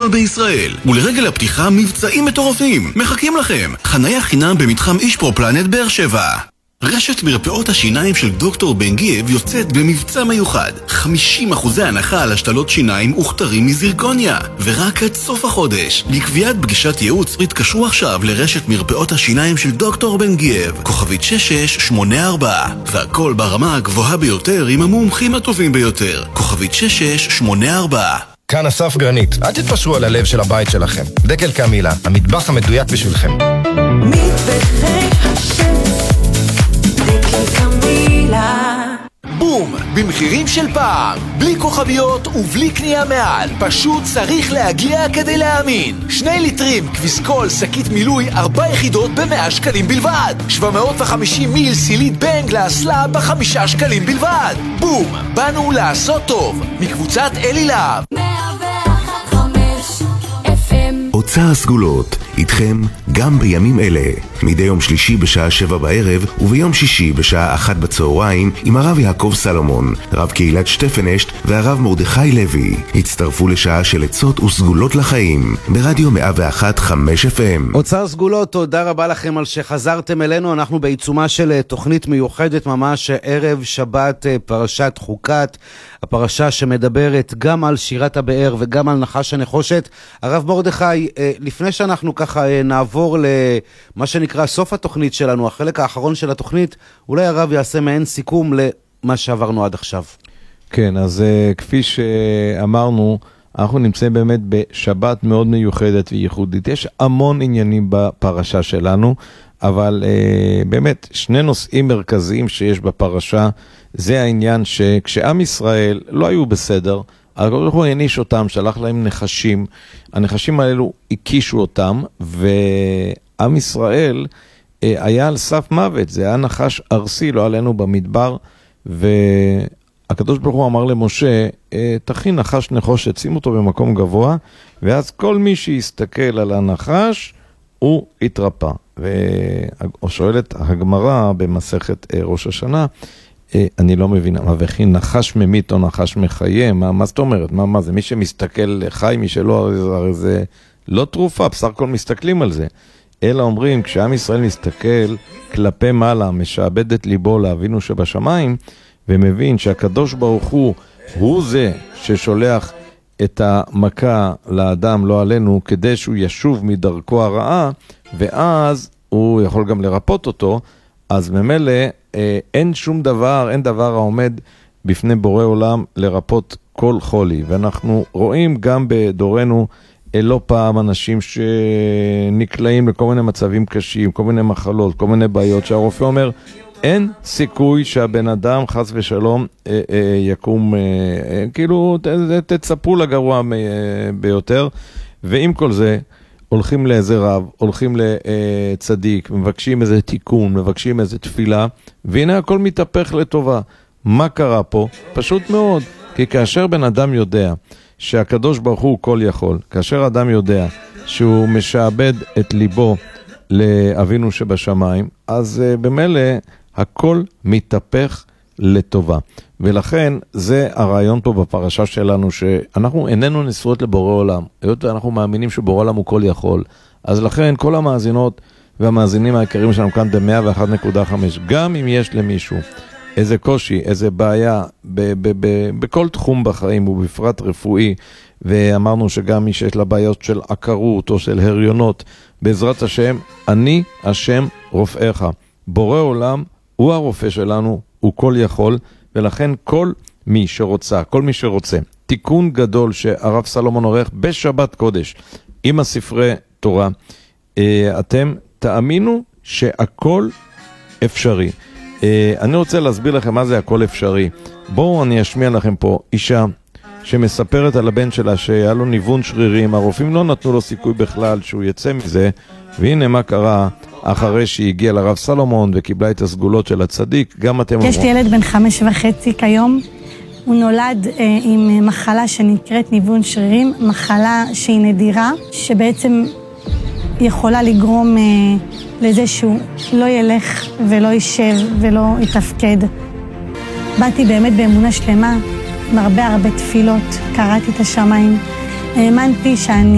הגדול בישראל. ולרגל הפתיחה מבצעים מטורפים. מחכים לכם. חניה חינם במתחם אישפרו פלנט באר שבע. רשת מרפאות השיניים של דוקטור בן גייב יוצאת במבצע מיוחד. 50% הנחה על השתלות שיניים וכתרים מזירקוניה. ורק עד סוף החודש. לקביעת פגישת ייעוץ התקשרו עכשיו לרשת מרפאות השיניים של דוקטור בן גייב. כוכבית 6684. והכל ברמה הגבוהה ביותר עם המומחים הטובים ביותר. כוכבית 6684. כאן אסף גרנית. אל תתפשרו על הלב של הבית שלכם. דקל קמילה, המטבח המדויק בשבילכם. מטבחי השם בום! במחירים של פעם, בלי כוכביות ובלי קנייה מעל. פשוט צריך להגיע כדי להאמין. 2 ליטרים קוויסקול שקית מילוי 4 יחידות ב100 שקלים בלבד. 750 מיל סילית בנג לאסלה ב5 שקלים בלבד. בום! באנו לעשות טוב. מקבוצת אלי להב. 101.5 FM. הוצאה הסגולות, איתכם גם בימים אלה. מדי יום שלישי בשעה 7 בערב וביום שישי בשעה 1 בצהריים עם הרב יעקב סלומון, רב קהילת שטפנשט והרב מרדכי לוי. הצטרפו לשעה של עצות וסגולות לחיים ברדיו 101.5 FM. הוצאה סגולות, תודה רבה לכם על שחזרתם אלינו. אנחנו בעיצומה של תוכנית מיוחדת ממש ערב שבת, פרשת חוקת, הפרשה שמדברת גם על שירת הבאר וגם על נחש הנחושת. הרב מרדכי, לפני שאנחנו ככה נעבור למה שנקרא סוף התוכנית שלנו, החלק האחרון של התוכנית, אולי הרב יעשה מעין סיכום למה שעברנו עד עכשיו. כן, אז כפי שאמרנו, אנחנו נמצאים באמת בשבת מאוד מיוחדת וייחודית. יש המון עניינים בפרשה שלנו, אבל באמת שני נושאים מרכזיים שיש בפרשה, זה העניין שכשעם ישראל לא היו בסדר, הקדוש ברוך הוא העניש אותם, שלח להם נחשים, הנחשים האלו הקישו אותם, ועם ישראל היה על סף מוות, זה היה נחש ארסי, לא עלינו במדבר, והקדוש ברוך הוא אמר למשה, תכין נחש נחושת, שים אותו במקום גבוה, ואז כל מי שיסתכל על הנחש, הוא יתרפא. ושואלת הגמרא במסכת ראש השנה, אני לא מבין, מה וכי נחש ממית או נחש מחיה? מה זאת אומרת? מה זה? מי שמסתכל חי, מי שלא, הרי זה לא תרופה, בסך הכל מסתכלים על זה. אלא אומרים, כשעם ישראל מסתכל כלפי מעלה, משעבד את ליבו לאבינו שבשמיים, ומבין שהקדוש ברוך הוא זה ששולח את המכה לאדם, לא עלינו, כדי שהוא ישוב מדרכו הרעה, ואז הוא יכול גם לרפות אותו, אז ממילא אין שום דבר, אין דבר העומד בפני בורא עולם לרפות כל חולי. ואנחנו רואים גם בדורנו לא פעם אנשים שנקלעים לכל מיני מצבים קשים, כל מיני מחלות, כל מיני בעיות, שהרופא אומר, אין סיכוי שהבן אדם חס ושלום יקום, כאילו תצפו לגרוע ביותר, ועם כל זה הולכים לאיזה רב, הולכים לצדיק, מבקשים איזה תיקון, מבקשים איזה תפילה, והנה הכל מתהפך לטובה. מה קרה פה? פשוט מאוד, כי כאשר בן אדם יודע שהקדוש ברוך הוא כל יכול, כאשר אדם יודע שהוא משעבד את ליבו לאבינו שבשמיים, אז במילא הכל מתהפך לטובה. ולכן זה הרעיון פה בפרשה שלנו, שאנחנו איננו נשואות לבורא עולם, היות ואנחנו מאמינים שבורא עולם הוא כל יכול. אז לכן כל המאזינות והמאזינים העיקריים שלנו כאן ב-101.5, גם אם יש למישהו איזה קושי, איזה בעיה בכל תחום בחיים, ובפרט רפואי, ואמרנו שגם מי שיש לה בעיות של עקרות או של הריונות, בעזרת השם, אני השם רופאיך. בורא עולם הוא הרופא שלנו, הוא כל יכול, ולכן כל מי שרוצה, כל מי שרוצה, תיקון גדול שהרב סלומון עורך בשבת קודש, עם הספרי תורה, אתם תאמינו שהכל אפשרי. אני רוצה להסביר לכם מה זה הכל אפשרי. בואו אני אשמיע לכם פה אישה שמספרת על הבן שלה שהיה לו ניוון שרירים, הרופאים לא נתנו לו סיכוי בכלל שהוא יצא מזה, והנה מה קרה אחרי שהיא הגיעה לרב סלומון וקיבלה את הסגולות של הצדיק. גם אתם יש לי ילד בן 5.5 כיום, הוא נולד עם מחלה שנקראת ניוון שרירים, מחלה שהיא נדירה, שבעצם יכולה לגרום לזה שהוא לא ילך ולא יישב ולא יתפקד. באתי באמת באמונה שלמה, עם הרבה תפילות, קראתי את השמיים, האמנתי שאני